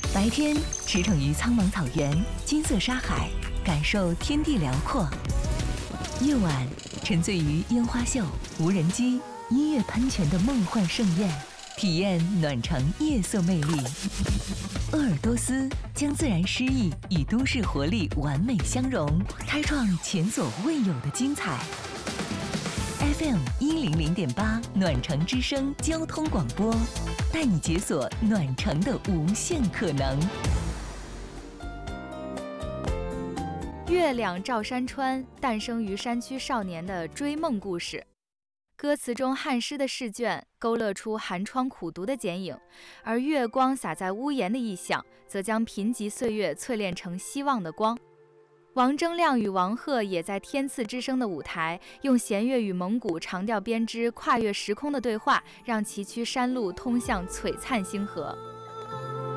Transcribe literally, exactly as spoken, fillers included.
白天驰骋于苍茫草原、金色沙海，感受天地辽阔；夜晚沉醉于烟花秀、无人机、音乐喷泉的梦幻盛宴，体验暖城夜色魅力。鄂尔多斯将自然诗意与都市活力完美相融，开创前所未有的精彩。F M 一零零点八暖城之声交通广播，带你解锁暖城的无限可能。 月亮照山川，诞生于山区少年的追梦故事。歌词中汉诗的试卷勾勒出寒窗苦读的剪影，而月光洒在屋檐的意象，则将贫瘠岁月淬炼成希望的光。王铮亮与王鹤也在天赐之声的舞台，用弦乐与蒙古长调编织跨越时空的对话，让崎岖山路通向璀璨星河。